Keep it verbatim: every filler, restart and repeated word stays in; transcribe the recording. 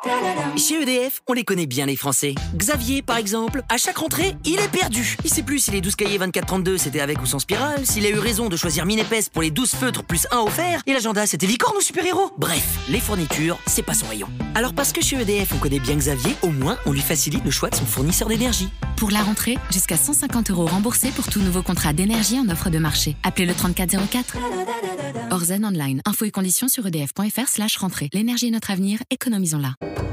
Chez E D F, on les connaît bien les Français. Xavier, par exemple, à chaque rentrée, il est perdu. Il sait plus si les douze cahiers vingt-quatre trente-deux c'était avec ou sans spirale, s'il a eu raison de choisir mine épaisse pour les douze feutres plus un offert, et l'agenda c'était licorne ou super-héros. Bref, les fournitures, c'est pas son rayon. Alors parce que chez E D F, on connaît bien Xavier, au moins on lui facilite le choix de son fournisseur d'énergie. Pour la rentrée, jusqu'à cent cinquante euros remboursés pour tout nouveau contrat d'énergie en offre de marché. Appelez le trente-quatre zéro quatre. Orzen Online. Infos et conditions sur edf point fr slash rentrée. L'énergie est notre avenir, économisons-la.